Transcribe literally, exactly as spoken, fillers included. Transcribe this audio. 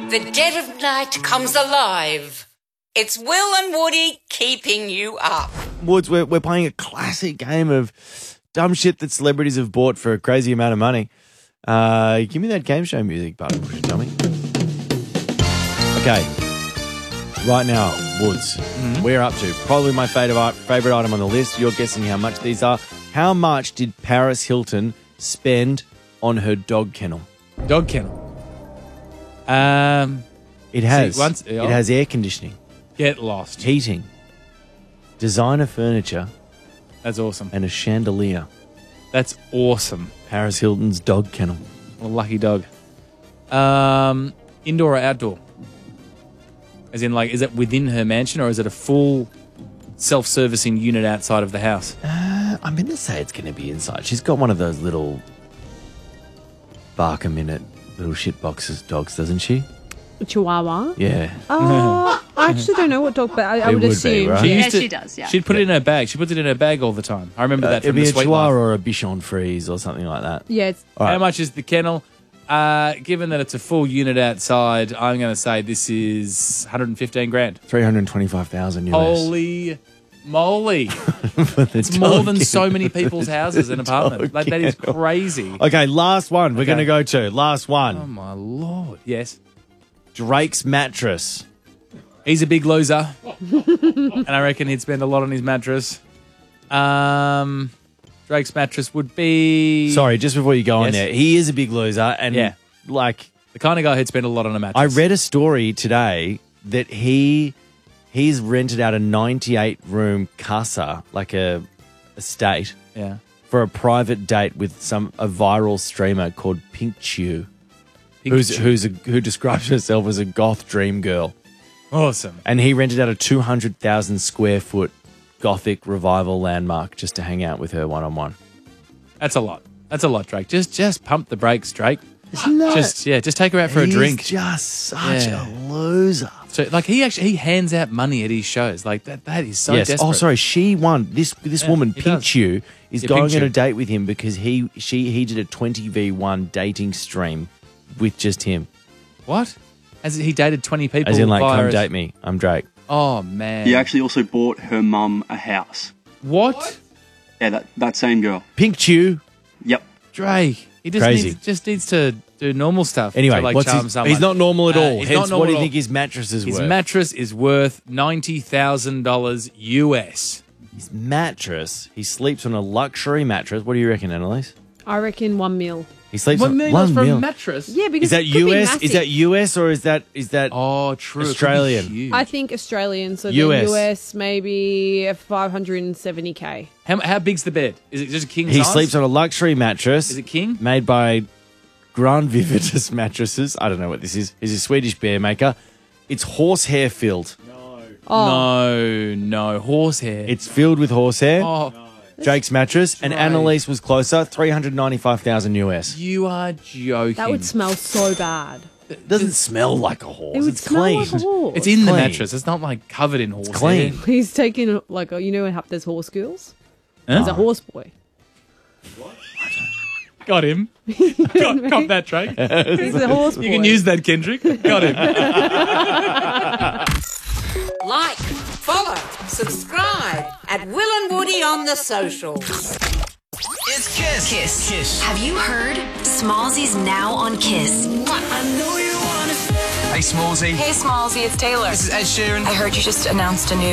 The dead of night comes alive. It's Will and Woody keeping you up. Woods, we're, we're playing a classic game of dumb shit that celebrities have bought for a crazy amount of money. Uh, give me that game show music button, push it, dummy. Okay. Right now, Woods, mm-hmm. we're up to probably my favourite favourite item on the list. You're guessing how much these are. How much did Paris Hilton spend on her dog kennel? Dog kennel. Um, it has see, once, it has air conditioning, get lost, heating, designer furniture. That's awesome, and a chandelier. That's awesome. Paris Hilton's dog kennel. What a lucky dog. Um, indoor or outdoor? As in, like, is it within her mansion or is it a full self-servicing unit outside of the house? Uh, I'm going to say it's going to be inside. She's got one of those little bark a minute little shit boxes dogs, doesn't she? A Chihuahua? Yeah. Oh, I actually don't know what dog, but I, I would, would assume. be, right? She Yeah, used to- she does, yeah. She'd put it in her bag. She puts it in her bag all the time. I remember Uh, that it'd from be the a Sweet Chihuahua Life. or a Bichon Frise or something like that. Yeah, it's All right. How much is the kennel? Uh, given that it's a full unit outside, I'm going to say this is one hundred fifteen grand. three hundred twenty-five thousand U S. Holy moly. For the It's more dog than so kennel. many people's houses and apartments. Dog Like, that is kennel. crazy. Okay, last one we're Okay. going to go to. Last one. Oh, my Lord. Yes. Drake's mattress. He's a big loser. And I reckon he'd spend a lot on his mattress. Um, Drake's mattress would be... Sorry, just before you go on Yes. there, he is a big loser. And Yeah. like, The kind of guy who'd spend a lot on a mattress. I read a story today that he he's rented out a ninety-eight room casa, like a estate, Yeah. for a private date with some a viral streamer called Pink Chew, Pink who's Chew. who's a, who describes herself as a goth dream girl. Awesome. And he rented out a two hundred thousand square foot gothic revival landmark just to hang out with her one on one. That's a lot. That's a lot, Drake. Just just pump the brakes, Drake. Isn't that? Just yeah, just take her out for He's a drink. just such Yeah. a loser. So like he actually he hands out money at his shows. Like that that is so yes. desperate. Oh, sorry. She won. This this Yeah, woman, he Pink does. Chew, is Yeah, going Pink on a Chew. date with him because he she he did a twenty v one dating stream with just him. What? Has he dated twenty people? As in, like, via come his- date me. I'm Drake. Oh man. He actually also bought her mum a house. What? Yeah, that, that same girl. Pink Chew. Yep. Drake. He just Crazy. needs just needs to do normal stuff. Anyway, to, like, what's charm his, someone. he's not normal at Uh, all. he's Hence, not normal what do you at all. think his mattress is His worth? mattress is worth ninety thousand dollars U S. his mattress. He sleeps on a luxury mattress. What do you reckon, Annalise? I reckon one mil. He sleeps One on million one dollars for mil. a mattress. Yeah, because Is that it could be U S? massive. Is that U S or is that is that? Oh, true. It could be Australian. huge. I think Australian, so U S. the U S maybe five hundred seventy K. How, how big's the bed? Is it just a king He size? sleeps on a luxury mattress. Is it king? Made by Grand Vivitas mattresses. I don't know what this is. He's a Swedish bear maker. It's horsehair filled. Oh, No, no. Horsehair. It's filled with horsehair. oh, Drake's mattress. And Drake. Annalise was closer. three hundred ninety-five thousand U S. you are joking. that would smell so bad. It doesn't smell like a horse. It would it's smell clean. like a horse. It's in the clean. mattress. It's not like covered in horsehair. clean. He's taking like a, you know how there's horse girls. Huh? He's a horse boy. Got him. got, got that, Drake. He's a horse boy. You can use that, Kendrick. Got him. Like, follow, subscribe at Will and Woody on the socials. It's Kiss. Kiss. Kiss. Have you heard? Smallsy's now on Kiss. Hey, Smallsy. Hey, Smallsy, it's Taylor. This is Ed Sheeran. I heard you just announced a new